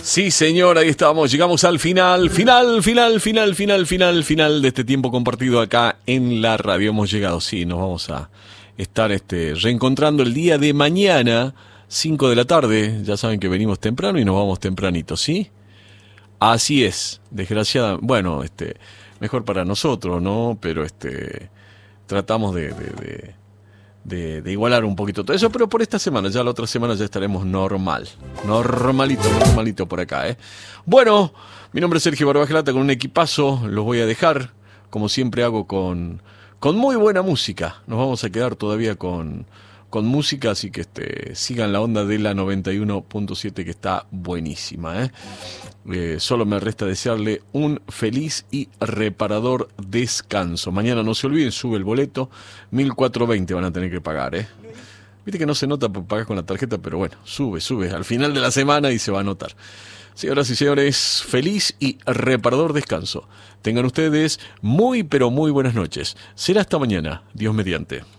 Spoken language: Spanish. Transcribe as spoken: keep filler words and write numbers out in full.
Sí, señor, ahí estamos. Llegamos al final, final, final, final, final, final, final de este tiempo compartido acá en la radio. Hemos llegado, sí, nos vamos a estar este, reencontrando el día de mañana, cinco de la tarde. Ya saben que venimos temprano y nos vamos tempranito, ¿sí? Así es, desgraciada. Bueno, este, mejor para nosotros, ¿no? Pero este, tratamos de... de, de De, de igualar un poquito todo eso, pero por esta semana, ya la otra semana ya estaremos normal, normalito, normalito por acá, ¿eh? Bueno, mi nombre es Sergio Barbagelata, con un equipazo los voy a dejar, como siempre hago, con, con muy buena música. Nos vamos a quedar todavía con, con música, así que este, sigan la onda de la noventa y uno punto siete, que está buenísima, ¿eh? Eh, solo me resta desearle un feliz y reparador descanso. Mañana no se olviden, sube el boleto, mil cuatrocientos veinte van a tener que pagar, ¿eh? Viste que no se nota porque pagas con la tarjeta, pero bueno, sube, sube al final de la semana y se va a notar. Señoras y señores, feliz y reparador descanso. Tengan ustedes muy pero muy buenas noches. Será hasta mañana, Dios mediante.